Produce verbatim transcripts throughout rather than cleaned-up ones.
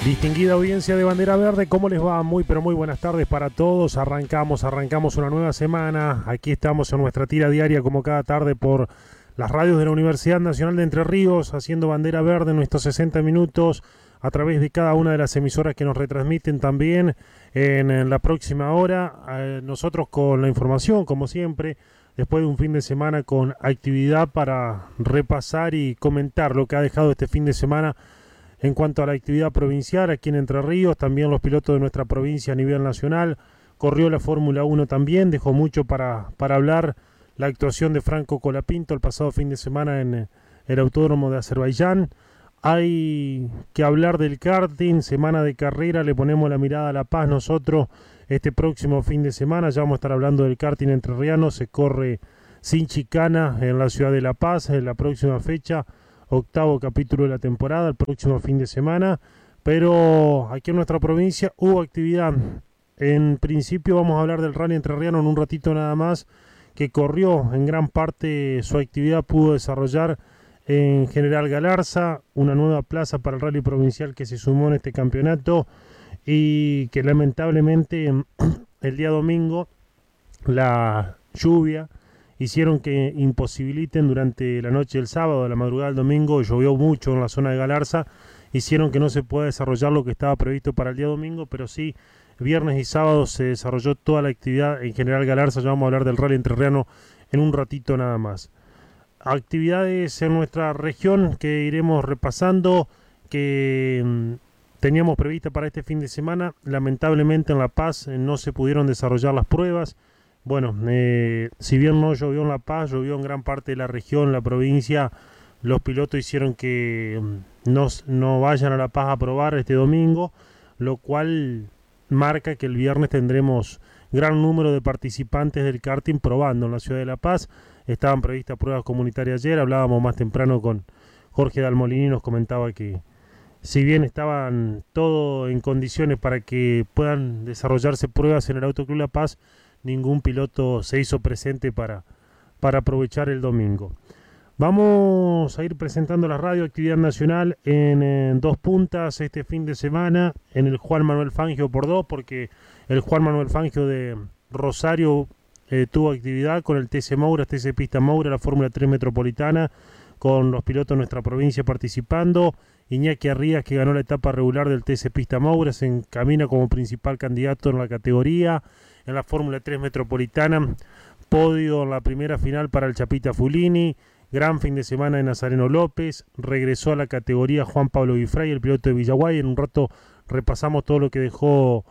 Distinguida audiencia de Bandera Verde, ¿cómo les va? Muy pero muy buenas tardes para todos. Arrancamos, arrancamos una nueva semana. Aquí estamos en nuestra tira diaria como cada tarde por las radios de la Universidad Nacional de Entre Ríos, haciendo Bandera Verde en nuestros sesenta minutos a través de cada una de las emisoras que nos retransmiten también en, en la próxima hora. Eh, nosotros con la información, como siempre, después de un fin de semana con actividad para repasar y comentar lo que ha dejado este fin de semana en cuanto a la actividad provincial aquí en Entre Ríos. También los pilotos de nuestra provincia a nivel nacional. Corrió la Fórmula uno también, dejó mucho para, para hablar la actuación de Franco Colapinto el pasado fin de semana en el Autódromo de Azerbaiyán. Hay que hablar del karting, semana de carrera, le ponemos la mirada a La Paz nosotros este próximo fin de semana. Ya vamos a estar hablando del karting entrerriano, se corre sin chicana en la ciudad de La Paz en la próxima fecha. Octavo capítulo de la temporada, el próximo fin de semana, pero aquí en nuestra provincia hubo actividad. En principio vamos a hablar del rally entrerriano en un ratito nada más, que corrió en gran parte su actividad, pudo desarrollar en General Galarza, una nueva plaza para el rally provincial que se sumó en este campeonato y que lamentablemente el día domingo la lluvia hicieron que imposibiliten durante la noche del sábado, la madrugada del domingo, llovió mucho en la zona de Galarza, hicieron que no se pueda desarrollar lo que estaba previsto para el día domingo, pero sí, viernes y sábado se desarrolló toda la actividad en General Galarza. Ya vamos a hablar del rally entrerriano en un ratito nada más. Actividades en nuestra región que iremos repasando, que mmm, teníamos prevista para este fin de semana. Lamentablemente en La Paz eh, no se pudieron desarrollar las pruebas. Bueno, eh, si bien no llovió en La Paz, llovió en gran parte de la región, la provincia. Los pilotos hicieron que no, no vayan a La Paz a probar este domingo, lo cual marca que el viernes tendremos gran número de participantes del karting probando en la ciudad de La Paz. Estaban previstas pruebas comunitarias ayer, hablábamos más temprano con Jorge Dalmolini, nos comentaba que si bien estaban todo en condiciones para que puedan desarrollarse pruebas en el Autoclub La Paz, ningún piloto se hizo presente para, para aprovechar el domingo. Vamos a ir presentando la radio actividad nacional en, en dos puntas este fin de semana, en el Juan Manuel Fangio por dos, porque el Juan Manuel Fangio de Rosario eh, tuvo actividad con el T C Moura, T C Pista Moura, la Fórmula tres Metropolitana, con los pilotos de nuestra provincia participando. Iñaki Arrías, que ganó la etapa regular del T C Pista Moura, se encamina como principal candidato en la categoría. En la Fórmula tres Metropolitana, podio en la primera final para el Chapita Fulini. Gran fin de semana de Nazareno López. Regresó a la categoría Juan Pablo Guifray, el piloto de Villaguay. En un rato repasamos todo lo que dejó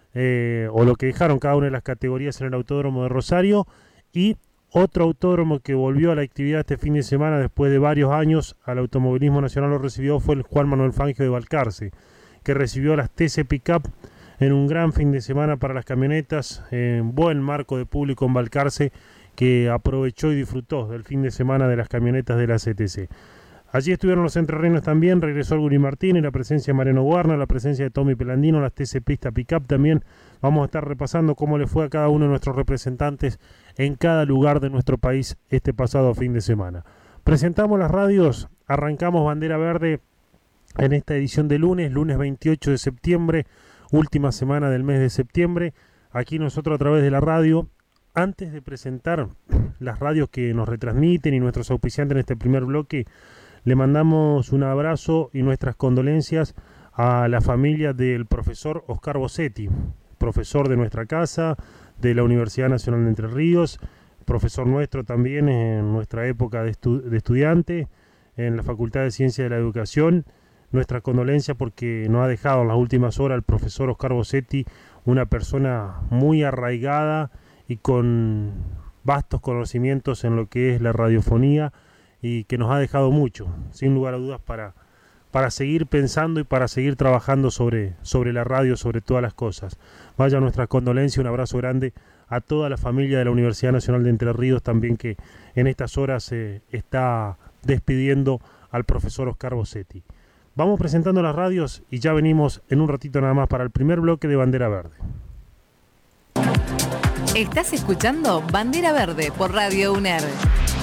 eh, o lo que dejaron cada una de las categorías en el Autódromo de Rosario. Y otro autódromo que volvió a la actividad este fin de semana después de varios años al automovilismo nacional lo recibió fue el Juan Manuel Fangio de Balcarce, que recibió las T C Pickup en un gran fin de semana para las camionetas, en buen marco de público en Balcarce, que aprovechó y disfrutó del fin de semana de las camionetas de la C T C. Allí estuvieron los entrerrianos también, regresó el Guri Martínez, la presencia de Mariano Guarna, la presencia de Tommy Pelandino, las T C Pista Pickup también. Vamos a estar repasando cómo le fue a cada uno de nuestros representantes en cada lugar de nuestro país este pasado fin de semana. Presentamos las radios, arrancamos Bandera Verde en esta edición de lunes, lunes veintiocho de septiembre, última semana del mes de septiembre. Aquí nosotros a través de la radio, antes de presentar las radios que nos retransmiten y nuestros auspiciantes en este primer bloque, le mandamos un abrazo y nuestras condolencias a la familia del profesor Oscar Bossetti, profesor de nuestra casa, de la Universidad Nacional de Entre Ríos, profesor nuestro también en nuestra época de, estu de estudiante, en la Facultad de Ciencias de la Educación. Nuestra condolencia porque nos ha dejado en las últimas horas el profesor Oscar Bossetti, una persona muy arraigada y con vastos conocimientos en lo que es la radiofonía y que nos ha dejado mucho, sin lugar a dudas, para, para seguir pensando y para seguir trabajando sobre, sobre la radio, sobre todas las cosas. Vaya nuestra condolencia, un abrazo grande a toda la familia de la Universidad Nacional de Entre Ríos también, que en estas horas eh, está despidiendo al profesor Oscar Bossetti. Vamos presentando las radios y ya venimos en un ratito nada más para el primer bloque de Bandera Verde. Estás escuchando Bandera Verde por Radio U N E R.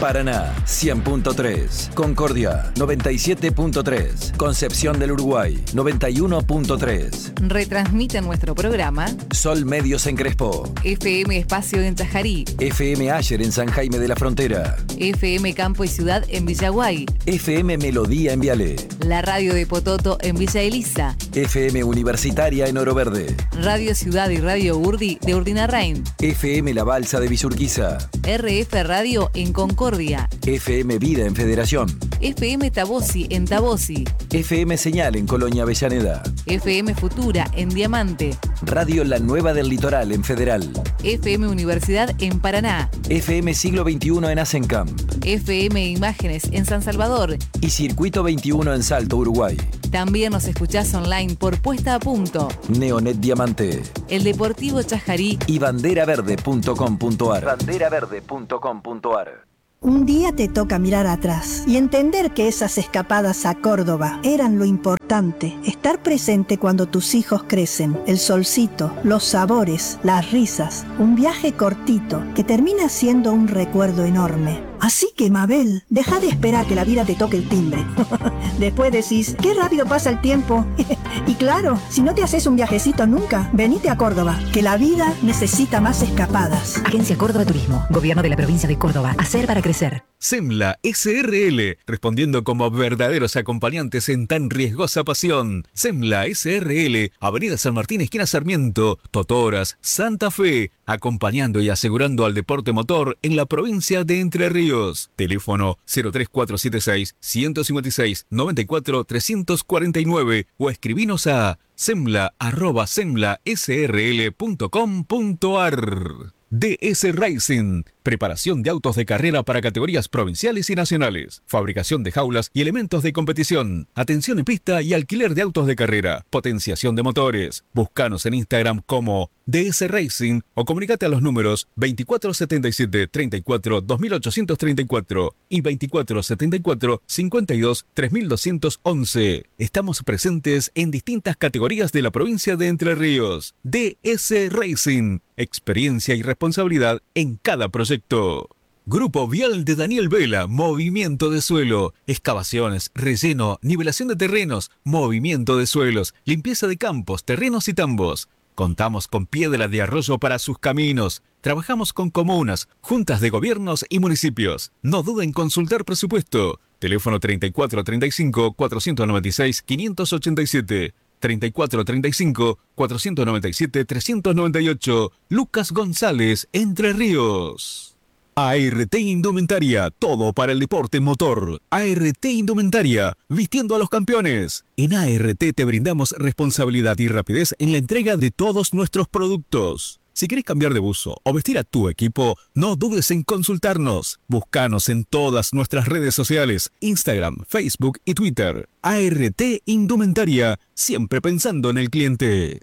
Paraná cien punto tres, Concordia noventa y siete punto tres, Concepción del Uruguay noventa y uno punto tres. Retransmite nuestro programa Sol Medios en Crespo, F M Espacio en Chajarí, F M Ayer en San Jaime de la Frontera, F M Campo y Ciudad en Villaguay, F M Melodía en Viale, la Radio de Pototo en Villa Elisa, F M Universitaria en Oro Verde, Radio Ciudad y Radio Urdi de Urdinarrain, F M La Balsa de Villurquiza, R F Radio en Concordia, F M Vida en Federación, F M Tabosi en Tabosi, F M Señal en Colonia Avellaneda, F M Futura en Diamante, Radio La Nueva del Litoral en Federal, F M Universidad en Paraná, F M Siglo veintiuno en Asencamp, F M Imágenes en San Salvador y Circuito veintiuno en Salto, Uruguay. También nos escuchás online por Puesta a Punto, Neonet Diamante, El Deportivo Chajarí y bandera verde punto com punto ar. bandera verde punto com punto ar. Un día te toca mirar atrás y entender que esas escapadas a Córdoba eran lo importante. Estar presente cuando tus hijos crecen, el solcito, los sabores, las risas, un viaje cortito que termina siendo un recuerdo enorme. Así que, Mabel, deja de esperar que la vida te toque el timbre. Después decís, qué rápido pasa el tiempo. Y claro, si no te haces un viajecito nunca, venite a Córdoba, que la vida necesita más escapadas. Agencia Córdoba Turismo, Gobierno de la Provincia de Córdoba. Hacer para crecer. Semla S R L, respondiendo como verdaderos acompañantes en tan riesgosa pasión. Semla S R L, Avenida San Martín, esquina Sarmiento, Totoras, Santa Fe, acompañando y asegurando al deporte motor en la provincia de Entre Ríos. Teléfono cero tres cuatro siete seis, uno cinco seis, nueve cuatro tres cuatro nueve o escribinos a semla arroba semla s r l punto com punto ar. D S Racing, preparación de autos de carrera para categorías provinciales y nacionales, fabricación de jaulas y elementos de competición, atención en pista y alquiler de autos de carrera, potenciación de motores. Búscanos en Instagram como D S Racing o comunicate a los números veinticuatro setenta y siete, treinta y cuatro, dos mil ochocientos treinta y cuatro y veinticuatro setenta y cuatro, cincuenta y dos, tres mil doscientos once. Estamos presentes en distintas categorías de la provincia de Entre Ríos. D S Racing, experiencia y responsabilidad en cada proyecto. Grupo Vial de Daniel Vela, movimiento de suelo, excavaciones, relleno, nivelación de terrenos, movimiento de suelos, limpieza de campos, terrenos y tambos. Contamos con piedra de arroyo para sus caminos. Trabajamos con comunas, juntas de gobiernos y municipios. No duden en consultar presupuesto. Teléfono treinta y cuatro treinta y cinco, cuatrocientos noventa y seis, quinientos ochenta y siete. treinta y cuatro treinta y cinco, cuatrocientos noventa y siete, trescientos noventa y ocho. Lucas González, Entre Ríos. A R T Indumentaria, todo para el deporte motor. A R T Indumentaria, vistiendo a los campeones. En A R T te brindamos responsabilidad y rapidez en la entrega de todos nuestros productos. Si querés cambiar de buzo o vestir a tu equipo, no dudes en consultarnos. Búscanos en todas nuestras redes sociales, Instagram, Facebook y Twitter. A R T Indumentaria, siempre pensando en el cliente.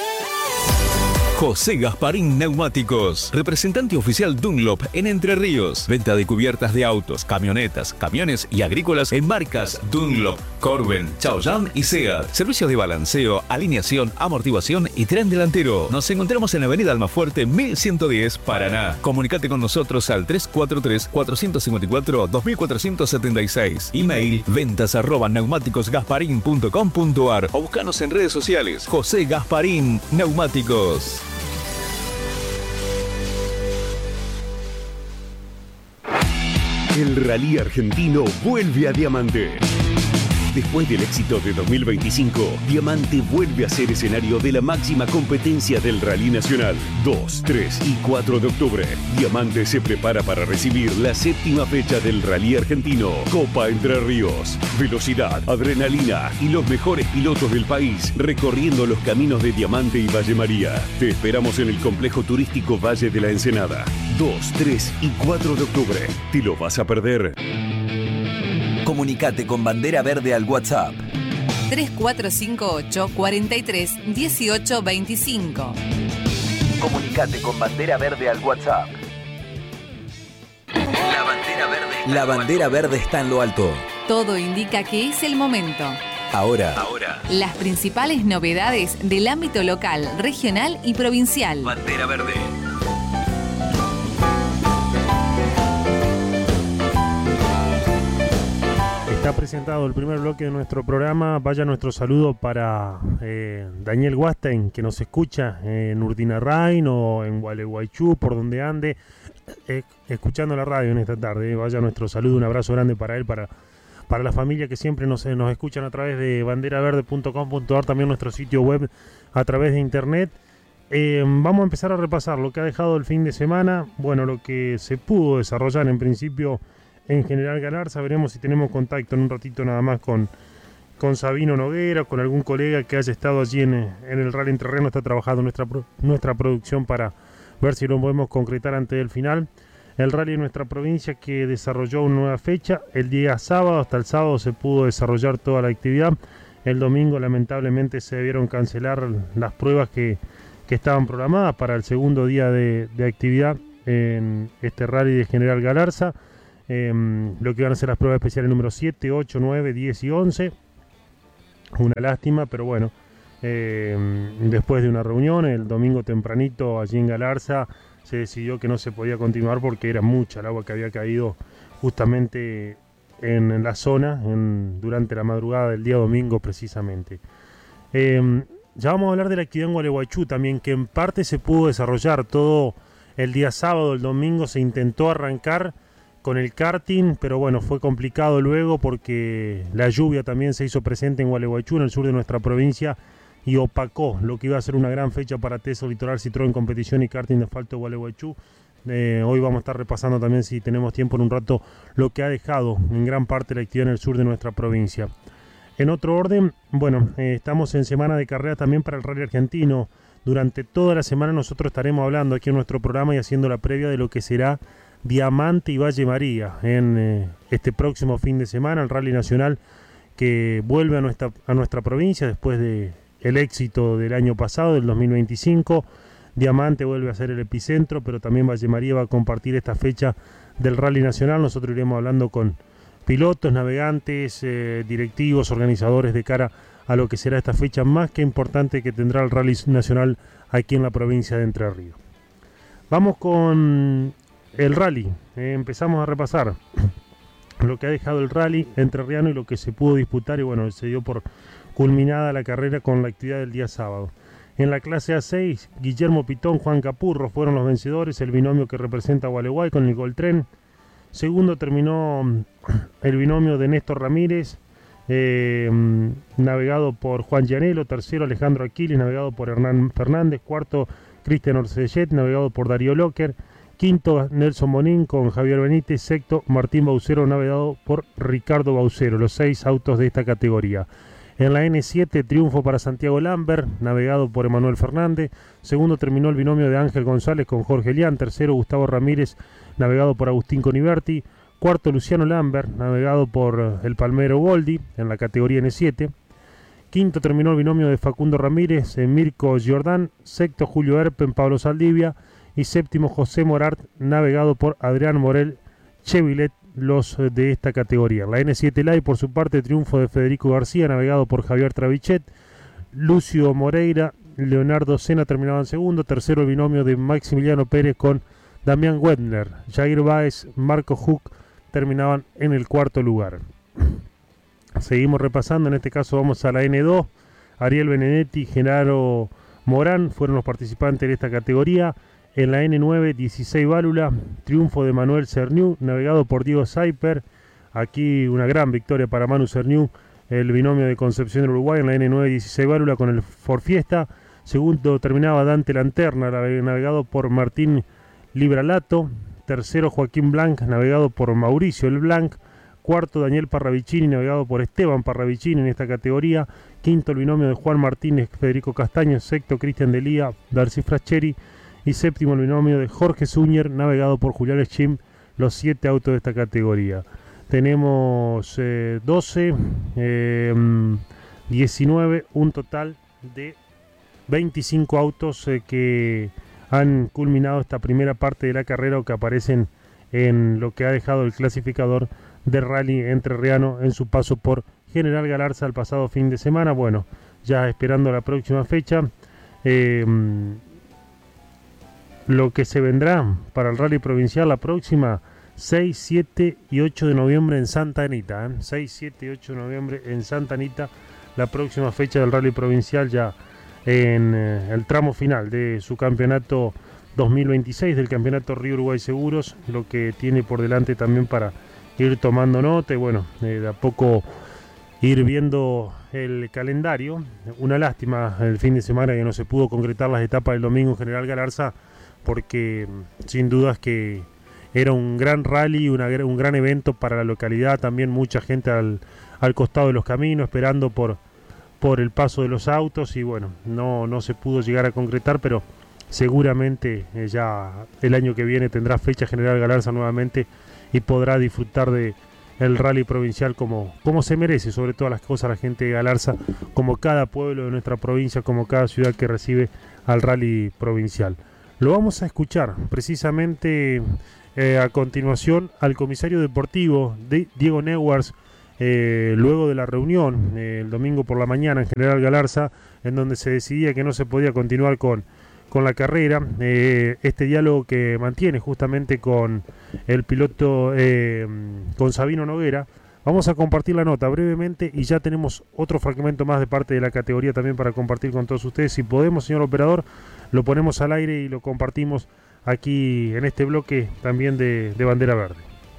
José Gasparín Neumáticos, representante oficial Dunlop en Entre Ríos. Venta de cubiertas de autos, camionetas, camiones y agrícolas en marcas Dunlop, Corben, Chaoyang y SEAT. Servicios de balanceo, alineación, amortiguación y tren delantero. Nos encontramos en Avenida Almafuerte mil ciento diez, Paraná. Comunicate con nosotros al tres cuatro tres, cuatro cinco cuatro, dos cuatro siete seis. Email ventas arroba neumáticos gasparín punto com punto ar o buscanos en redes sociales. José Gasparín Neumáticos. El rally argentino vuelve a Diamante. Después del éxito de dos mil veinticinco, Diamante vuelve a ser escenario de la máxima competencia del Rally Nacional. dos, tres y cuatro de octubre, Diamante se prepara para recibir la séptima fecha del Rally Argentino, Copa Entre Ríos. Velocidad, adrenalina y los mejores pilotos del país recorriendo los caminos de Diamante y Valle María. Te esperamos en el complejo turístico Valle de la Ensenada. dos, tres y cuatro de octubre. ¿Te lo vas a perder? Comunicate con Bandera Verde al WhatsApp tres cuatro cinco ocho, cuatro tres, uno ocho dos cinco. Comunicate con Bandera Verde al WhatsApp. La bandera verde, La bandera verde está en lo alto. Todo indica que es el momento. Ahora, Ahora, las principales novedades del ámbito local, regional y provincial. Bandera Verde. Está presentado el primer bloque de nuestro programa. Vaya nuestro saludo para eh, Daniel Guastein, que nos escucha en Urdinarrain o en Gualeguaychú, por donde ande, eh, escuchando la radio en esta tarde. Vaya nuestro saludo, un abrazo grande para él, para, para la familia que siempre nos, nos escuchan a través de bandera verde punto com punto a r, también nuestro sitio web a través de internet. Eh, vamos a empezar a repasar lo que ha dejado el fin de semana. Bueno, lo que se pudo desarrollar en principio en General Galarza. Veremos si tenemos contacto en un ratito nada más con, con Sabino Noguera, con algún colega que haya estado allí en, en el Rally Entrerriano. Está trabajando nuestra, nuestra producción para ver si lo podemos concretar antes del final. El rally de nuestra provincia que desarrolló una nueva fecha el día sábado. Hasta el sábado se pudo desarrollar toda la actividad. El domingo lamentablemente se debieron cancelar las pruebas que, que estaban programadas para el segundo día de, de actividad en este rally de General Galarza. Eh, lo que van a ser las pruebas especiales número siete, ocho, nueve, diez y once. Una lástima, pero bueno, eh, después de una reunión el domingo tempranito allí en Galarza se decidió que no se podía continuar porque era mucha el agua que había caído justamente en, en la zona en, durante la madrugada del día domingo precisamente. Eh, ya vamos a hablar de la actividad en Gualeguaychú también, que en parte se pudo desarrollar todo el día sábado. El domingo se intentó arrancar con el karting, pero bueno, fue complicado luego porque la lluvia también se hizo presente en Gualeguaychú, en el sur de nuestra provincia, y opacó lo que iba a ser una gran fecha para T E S O Litoral Citroën Competición y Karting de Asfalto de Gualeguaychú. Eh, hoy vamos a estar repasando también, si tenemos tiempo en un rato, lo que ha dejado en gran parte la actividad en el sur de nuestra provincia. En otro orden, bueno, eh, estamos en semana de carrera también para el Rally Argentino. Durante toda la semana nosotros estaremos hablando aquí en nuestro programa y haciendo la previa de lo que será Diamante y Valle María en eh, este próximo fin de semana, el Rally Nacional que vuelve a nuestra, a nuestra provincia después de el éxito del año pasado, del dos mil veinticinco. Diamante vuelve a ser el epicentro, pero también Valle María va a compartir esta fecha del Rally Nacional. Nosotros iremos hablando con pilotos, navegantes, eh, directivos, organizadores de cara a lo que será esta fecha más que importante que tendrá el Rally Nacional aquí en la provincia de Entre Ríos. Vamos con el rally. Eh, empezamos a repasar lo que ha dejado el rally entrerriano y lo que se pudo disputar, y bueno, se dio por culminada la carrera con la actividad del día sábado. En la clase A seis, Guillermo Pitón, Juan Capurro fueron los vencedores, el binomio que representa a Gualeguay con el Goltren. Segundo terminó el binomio de Néstor Ramírez, eh, navegado por Juan Gianello. Tercero, Alejandro Aquiles, navegado por Hernán Fernández. Cuarto, Cristian Orcellet, navegado por Darío Locker. Quinto, Nelson Monín con Javier Benítez. Sexto, Martín Baucero, navegado por Ricardo Baucero. Los seis autos de esta categoría. En la N siete, triunfo para Santiago Lambert, navegado por Emanuel Fernández. Segundo terminó el binomio de Ángel González con Jorge Lián. Tercero, Gustavo Ramírez, navegado por Agustín Coniberti. Cuarto, Luciano Lambert, navegado por el Palmero Goldi en la categoría N siete. Quinto terminó el binomio de Facundo Ramírez, Mirko Giordán. Sexto, Julio Erpen, Pablo Saldivia. Y séptimo, José Morart, navegado por Adrián Morel Chevilet, los de esta categoría. La N siete Live, por su parte, triunfo de Federico García, navegado por Javier Travichet. Lucio Moreira, Leonardo Sena terminaban segundo. Tercero, el binomio de Maximiliano Pérez con Damián Wedner. Jair Báez, Marco Huck terminaban en el cuarto lugar. Seguimos repasando, en este caso vamos a la N dos. Ariel Benedetti y Genaro Morán fueron los participantes de esta categoría. En la N nueve, dieciséis válvulas, triunfo de Manuel Cerniu, navegado por Diego Saiper. Aquí una gran victoria para Manu Cerniu, el binomio de Concepción del Uruguay, en la N nueve, dieciséis válvulas con el Ford Fiesta. Segundo terminaba Dante Lanterna, navegado por Martín Libralato. Tercero, Joaquín Blanc, navegado por Mauricio El Blanc. Cuarto, Daniel Parravicini, navegado por Esteban Parravicini en esta categoría. Quinto, el binomio de Juan Martínez, Federico Castaño. Sexto, Cristian Delía, Darcy Fracheri. Y séptimo, el binomio de Jorge Zúñer, navegado por Julián Schim, los siete autos de esta categoría. Tenemos eh, doce, eh, diecinueve, un total de veinticinco autos eh, que han culminado esta primera parte de la carrera o que aparecen en lo que ha dejado el clasificador de rally entrerriano en su paso por General Galarza el pasado fin de semana. Bueno, ya esperando la próxima fecha. Eh, Lo que se vendrá para el rally provincial, la próxima seis, siete y ocho de noviembre en Santa Anita. ¿eh? seis, siete y ocho de noviembre en Santa Anita, la próxima fecha del Rally Provincial, ya en eh, el tramo final de su campeonato dos mil veintiséis, del campeonato Río Uruguay Seguros, lo que tiene por delante también para ir tomando nota y bueno, eh, de a poco ir viendo el calendario. Una lástima el fin de semana que no se pudo concretar las etapas del domingo en General Galarza, porque sin dudas que era un gran rally, una, un gran evento para la localidad, también mucha gente al, al costado de los caminos esperando por, por el paso de los autos y bueno, no, no se pudo llegar a concretar, pero seguramente eh, ya el año que viene tendrá fecha General Galarza nuevamente y podrá disfrutar de el rally provincial como, como se merece, sobre todas las cosas la gente de Galarza, como cada pueblo de nuestra provincia, como cada ciudad que recibe al rally provincial. Lo vamos a escuchar precisamente eh, a continuación al comisario deportivo de Diego Neuwers, eh, luego de la reunión eh, el domingo por la mañana en General Galarza, en donde se decidía que no se podía continuar con con la carrera, eh, este diálogo que mantiene justamente con el piloto, eh, con Sabino Noguera. Vamos a compartir la nota brevemente y ya tenemos otro fragmento más de parte de la categoría también para compartir con todos ustedes. Si podemos, señor operador, lo ponemos al aire y lo compartimos aquí en este bloque también de, de Bandera Verde.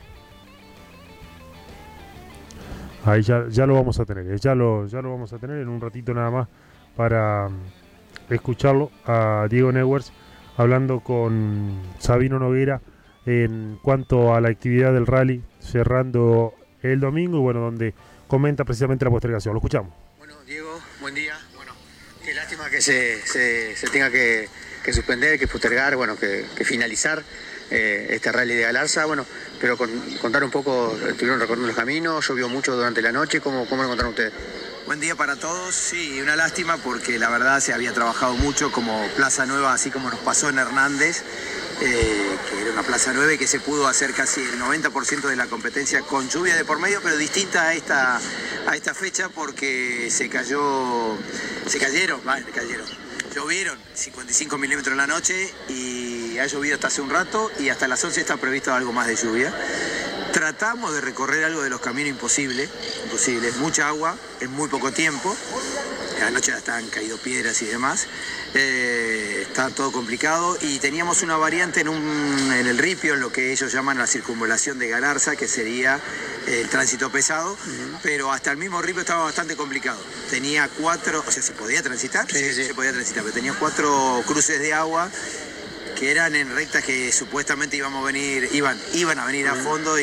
Ahí ya, ya lo vamos a tener, ya lo, ya lo vamos a tener en un ratito nada más para escucharlo a Diego Neuwers hablando con Sabino Noguera en cuanto a la actividad del rally cerrando el domingo y bueno, donde comenta precisamente la postergación. Lo escuchamos. Bueno, Diego, buen día. Bueno, qué lástima que se, se, se tenga que, que suspender, que postergar, bueno, que, que finalizar eh, este rally de Galarza, bueno, pero con, contar un poco, estuvieron recorriendo los caminos, llovió mucho durante la noche, ¿cómo, cómo lo encontraron ustedes? Buen día para todos, sí, una lástima porque la verdad se había trabajado mucho como Plaza Nueva, así como nos pasó en Hernández, eh, que era una Plaza Nueva y que se pudo hacer casi el noventa por ciento de la competencia con lluvia de por medio, pero distinta a esta, a esta fecha porque se cayó, se cayeron, vale, cayeron, llovieron cincuenta y cinco milímetros en la noche y ha llovido hasta hace un rato y hasta las once está previsto algo más de lluvia. Tratamos de recorrer algo de los caminos imposible, imposible, mucha agua en muy poco tiempo, anoche estaban caído piedras y demás, eh, está todo complicado y teníamos una variante en, un, en el ripio, en lo que ellos llaman la circunvalación de Galarza, que sería el tránsito pesado, uh-huh. Pero hasta el mismo ripio estaba bastante complicado, tenía cuatro, o sea, se podía transitar, sí, sí, sí. se podía transitar, pero tenía cuatro cruces de agua, que eran en rectas que supuestamente íbamos a venir, iban, iban a venir a fondo y,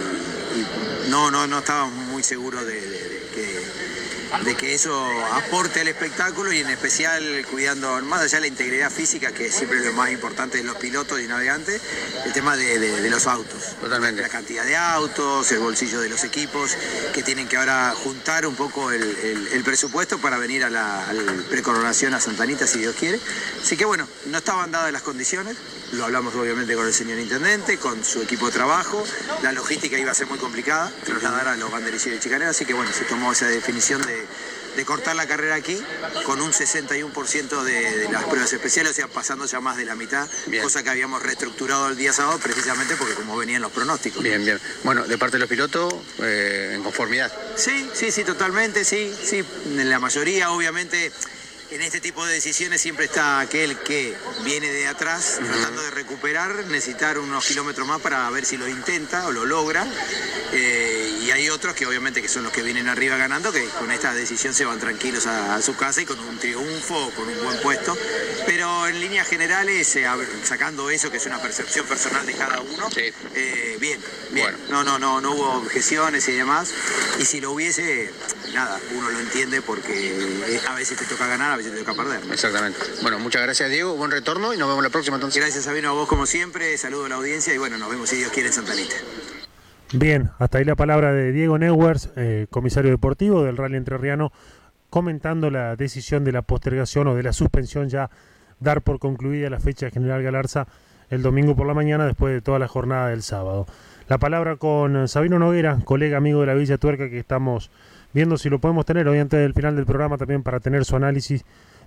y no, no, no estábamos muy seguros de, de, de, que, de que eso aporte al espectáculo y en especial cuidando más allá de la integridad física, que es siempre lo más importante de los pilotos y navegantes, el tema de, de, de los autos. Totalmente. La cantidad de autos, el bolsillo de los equipos, que tienen que ahora juntar un poco el, el, el presupuesto para venir a la, a la precoronación a Santa Anita, si Dios quiere. Así que bueno, no estaban dadas las condiciones, lo hablamos obviamente con el señor intendente, con su equipo de trabajo, la logística iba a ser muy complicada, trasladar a los banderilleros y chicaneros, así que bueno, se tomó esa definición de, de cortar la carrera aquí con un sesenta y uno por ciento de, de las pruebas especiales, o sea, pasando ya más de la mitad, bien. Cosa que habíamos reestructurado el día sábado precisamente porque como venían los pronósticos. Bien, bien. Bueno, de parte de los pilotos, eh, en conformidad. Sí, sí, sí, totalmente, sí, sí, en la mayoría obviamente. En este tipo de decisiones siempre está aquel que viene de atrás, uh-huh. tratando de recuperar, necesitar unos kilómetros más para ver si lo intenta o lo logra. Eh, y hay otros que obviamente que son los que vienen arriba ganando, que con esta decisión se van tranquilos a, a su casa y con un triunfo, con un buen puesto. Pero en líneas generales, eh, sacando eso, que es una percepción personal de cada uno, sí. eh, bien, bien. Bueno. No, no, no, no hubo objeciones y demás. Y si lo hubiese, nada, uno lo entiende porque a veces te toca ganar, a veces te toca perder. Exactamente. Bueno, muchas gracias, Diego, buen retorno y nos vemos la próxima entonces. Gracias, Sabino, a vos como siempre, saludo a la audiencia y bueno, nos vemos si Dios quiere en Santa Anita. Bien, hasta ahí la palabra de Diego Neuwers, eh, comisario deportivo del Rally Entrerriano, comentando la decisión de la postergación o de la suspensión, ya dar por concluida la fecha de General Galarza el domingo por la mañana después de toda la jornada del sábado. La palabra con Sabino Noguera, colega amigo de la Villa Tuerca, que estamos viendo si lo podemos tener hoy antes del final del programa también para tener su análisis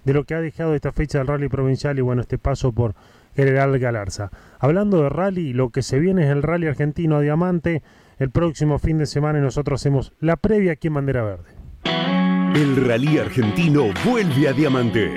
de lo que ha dejado esta fecha del Rally Provincial y bueno, este paso por General Galarza. Hablando de rally, lo que se viene es el Rally Argentino a Diamante el próximo fin de semana y nosotros hacemos la previa aquí en Bandera Verde. El Rally Argentino vuelve a Diamante.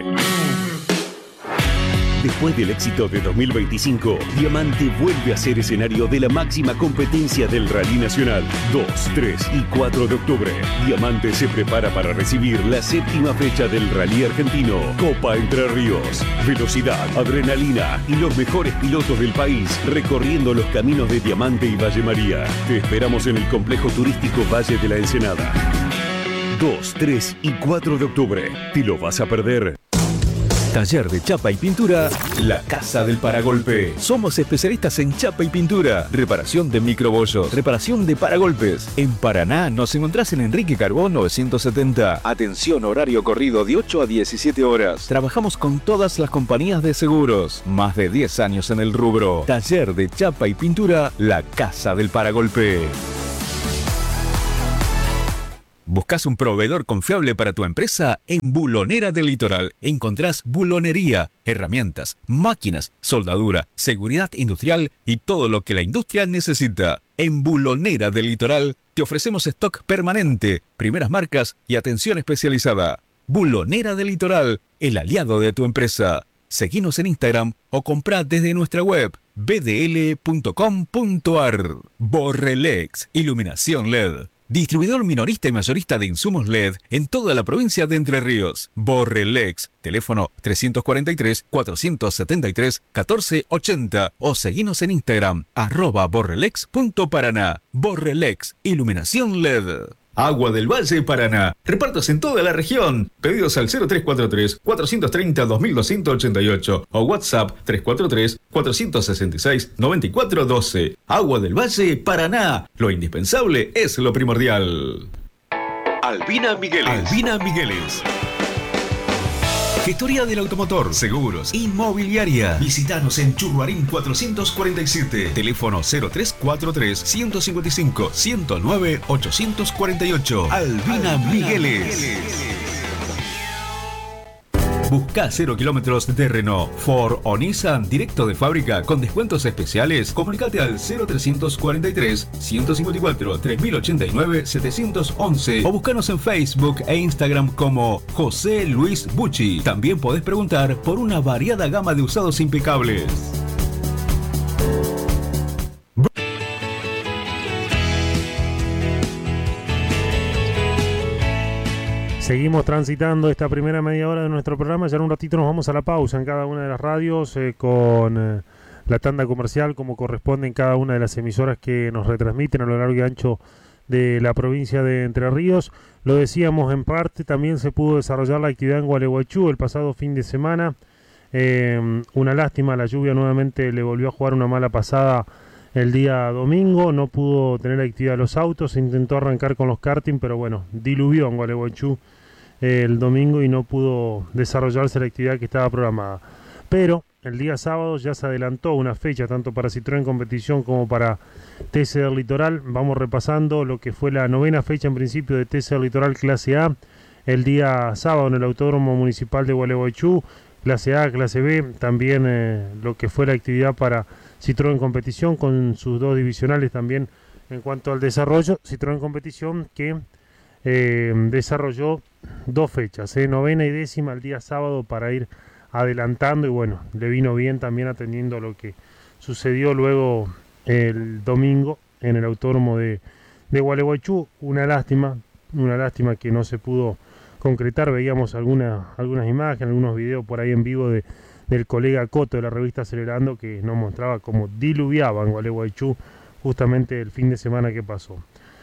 Después del éxito de dos mil veinticinco, Diamante vuelve a ser escenario de la máxima competencia del Rally Nacional. dos, tres y cuatro de octubre, Diamante se prepara para recibir la séptima fecha del Rally Argentino, Copa Entre Ríos. Velocidad, adrenalina y los mejores pilotos del país recorriendo los caminos de Diamante y Valle María. Te esperamos en el complejo turístico Valle de la Ensenada. dos, tres y cuatro de octubre. ¿Te lo vas a perder? Taller de Chapa y Pintura, La Casa del Paragolpe. Somos especialistas en chapa y pintura, reparación de microbollos, reparación de paragolpes. En Paraná nos encontrás en Enrique Carbón novecientos setenta. Atención, horario corrido de ocho a diecisiete horas. Trabajamos con todas las compañías de seguros. Más de diez años en el rubro. Taller de Chapa y Pintura, La Casa del Paragolpe. ¿Buscas un proveedor confiable para tu empresa? En Bulonera del Litoral encontrás bulonería, herramientas, máquinas, soldadura, seguridad industrial y todo lo que la industria necesita. En Bulonera del Litoral te ofrecemos stock permanente, primeras marcas y atención especializada. Bulonera del Litoral, el aliado de tu empresa. Seguinos en Instagram o comprá desde nuestra web b d l punto com punto a r. Borrelex, iluminación L E D. Distribuidor minorista y mayorista de insumos L E D en toda la provincia de Entre Ríos. Borrelex, teléfono trescientos cuarenta y tres, cuatrocientos setenta y tres, catorce ochenta o seguinos en Instagram, arroba borrelex punto paraná. Borrelex, iluminación L E D. Agua del Valle Paraná. Repartos en toda la región. Pedidos al cero tres cuatro tres, cuatro tres cero, dos dos ocho ocho o WhatsApp tres cuatro tres, cuatro seis seis, nueve cuatro uno dos. Agua del Valle Paraná. Lo indispensable es lo primordial. Albina Migueles. Albina Migueles. Gestoría del automotor, seguros, inmobiliaria. Visítanos en Churruarín cuatrocientos cuarenta y siete. Teléfono cero tres cuatro tres, ciento cincuenta y cinco, ciento nueve, ochocientos cuarenta y ocho. Albina, Albina Migueles. Migueles. Busca cero kilómetros de Renault, Ford o Nissan directo de fábrica con descuentos especiales. Comunicate al cero tres cuatro tres, ciento cincuenta y cuatro, tres mil ochenta y nueve, setecientos once o búscanos en Facebook e Instagram como José Luis Bucci. También podés preguntar por una variada gama de usados impecables. Seguimos transitando esta primera media hora de nuestro programa. Ya en un ratito nos vamos a la pausa en cada una de las radios eh, con eh, la tanda comercial como corresponde en cada una de las emisoras que nos retransmiten a lo largo y ancho de la provincia de Entre Ríos. Lo decíamos en parte, también se pudo desarrollar la actividad en Gualeguaychú el pasado fin de semana. Eh, una lástima, la lluvia nuevamente le volvió a jugar una mala pasada el día domingo. No pudo tener actividad los autos, se intentó arrancar con los karting, pero bueno, diluvió en Gualeguaychú el domingo y no pudo desarrollarse la actividad que estaba programada. Pero el día sábado ya se adelantó una fecha tanto para Citroën Competición como para T C del Litoral. Vamos repasando lo que fue la novena fecha en principio de T C del Litoral clase A el día sábado en el Autódromo Municipal de Gualeguaychú. Clase A, clase B, también eh, lo que fue la actividad para Citroën Competición con sus dos divisionales también en cuanto al desarrollo. Citroën Competición que eh, desarrolló dos fechas, eh, novena y décima el día sábado para ir adelantando y bueno, le vino bien también atendiendo a lo que sucedió luego el domingo en el autódromo de, de Gualeguaychú. Una lástima, una lástima que no se pudo concretar. Veíamos alguna, algunas imágenes, algunos videos por ahí en vivo de, del colega Coto de la revista Acelerando que nos mostraba cómo diluviaba en Gualeguaychú justamente el fin de semana que pasó.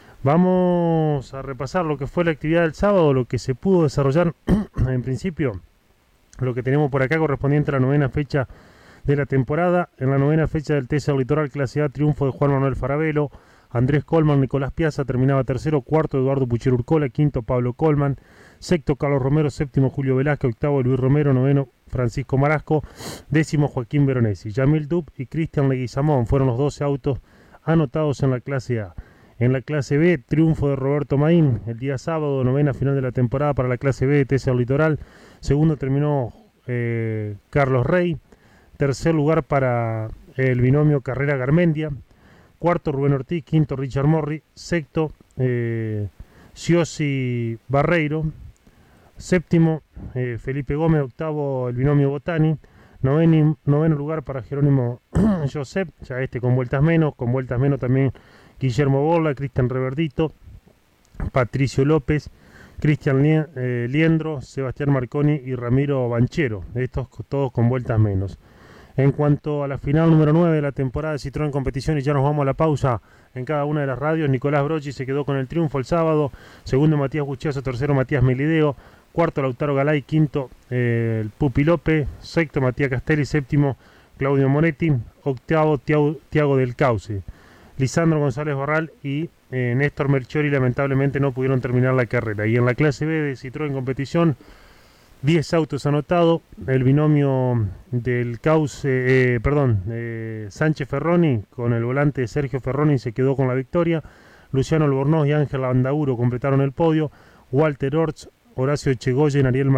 Vamos a repasar lo que fue la actividad del sábado, lo que se pudo desarrollar en principio. Lo que tenemos por acá correspondiente a la novena fecha de la temporada. En la novena fecha del T C Litoral Clase A, triunfo de Juan Manuel Farabelo, Andrés Colman, Nicolás Piazza terminaba tercero, cuarto Eduardo Puchero Urcola, quinto Pablo Colman, sexto Carlos Romero, séptimo Julio Velázquez, octavo Luis Romero, noveno Francisco Marasco, décimo Joaquín Veronesi. Yamil Dub y Cristian Leguizamón fueron los doce autos anotados en la Clase A. En la clase B, triunfo de Roberto Maín el día sábado, novena final de la temporada para la clase B de T C R Litoral. Segundo terminó eh, Carlos Rey. Tercer lugar para el binomio Carrera Garmendia. Cuarto Rubén Ortiz. Quinto Richard Morri. Sexto eh, Ciosi Barreiro. Séptimo eh, Felipe Gómez. Octavo el binomio Botani. Noveno, noveno lugar para Jerónimo Josep, ya este con vueltas menos. Con vueltas menos también Guillermo Borla, Cristian Reverdito, Patricio López, Cristian eh, Liendro, Sebastián Marconi y Ramiro Banchero, estos todos con vueltas menos. En cuanto a la final número nueve de la temporada de Citroën Competición, y ya nos vamos a la pausa en cada una de las radios, Nicolás Brocchi se quedó con el triunfo el sábado, segundo Matías Guchiazo, tercero Matías Melideo, cuarto Lautaro Galay, quinto eh, el Pupi López, sexto Matías Castelli, séptimo Claudio Moretti, octavo Tiago del Cauce. Lisandro González Barral y eh, Néstor Merchiori lamentablemente no pudieron terminar la carrera. Y en la clase B de Citroën Competición, diez autos anotados. El binomio del Cauce, eh, perdón, eh, Sánchez Ferroni con el volante Sergio Ferroni se quedó con la victoria. Luciano Albornoz y Ángel Andauro completaron el podio. Walter Orts, Horacio Echegoyen, Ariel